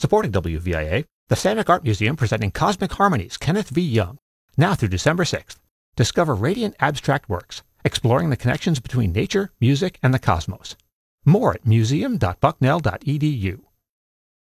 Supporting WVIA, the Samick Art Museum presenting Cosmic Harmonies, Kenneth V. Young, now through December 6th. Discover radiant abstract works, exploring the connections between nature, music, and the cosmos. More at museum.bucknell.edu.